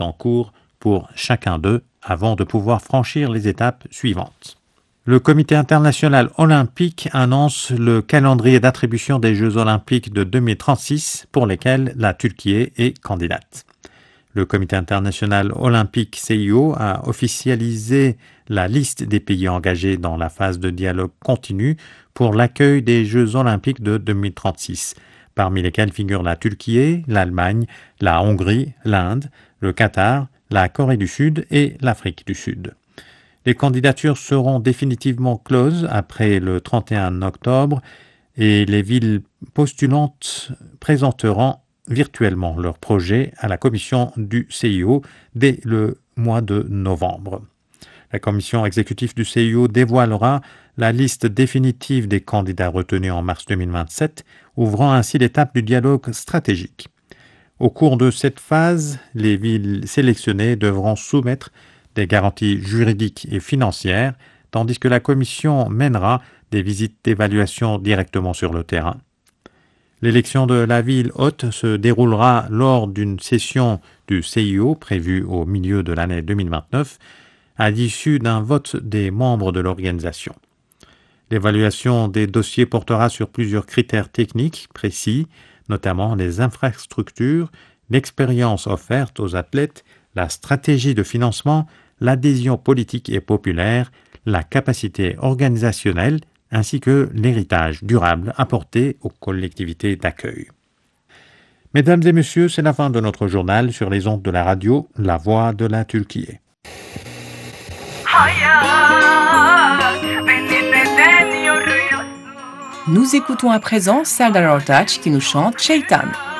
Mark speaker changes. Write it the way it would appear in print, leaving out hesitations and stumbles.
Speaker 1: est en cours pour chacun d'eux avant de pouvoir franchir les étapes suivantes. Le Comité international olympique annonce le calendrier d'attribution des Jeux olympiques de 2036 pour lesquels la Turquie est candidate. Le Comité international olympique CIO a officialisé la liste des pays engagés dans la phase de dialogue continu pour l'accueil des Jeux olympiques de 2036, parmi lesquels figurent la Turquie, l'Allemagne, la Hongrie, l'Inde, le Qatar, la Corée du Sud et l'Afrique du Sud. Les candidatures seront définitivement closes après le 31 octobre et les villes postulantes présenteront virtuellement leur projet à la commission du CIO dès le mois de novembre. La commission exécutive du CIO dévoilera la liste définitive des candidats retenus en mars 2027, ouvrant ainsi l'étape du dialogue stratégique. Au cours de cette phase, les villes sélectionnées devront soumettre des garanties juridiques et financières, tandis que la commission mènera des visites d'évaluation directement sur le terrain. L'élection de la ville hôte se déroulera lors d'une session du CIO prévue au milieu de l'année 2029, à l'issue d'un vote des membres de l'organisation. L'évaluation des dossiers portera sur plusieurs critères techniques précis, notamment les infrastructures, l'expérience offerte aux athlètes, la stratégie de financement, l'adhésion politique et populaire, la capacité organisationnelle, ainsi que l'héritage durable apporté aux collectivités d'accueil. Mesdames et messieurs, c'est la fin de notre journal sur les ondes de la radio La Voix de la Turquie.
Speaker 2: Nous écoutons à présent Serdar Ortaç qui nous chante Şeytan.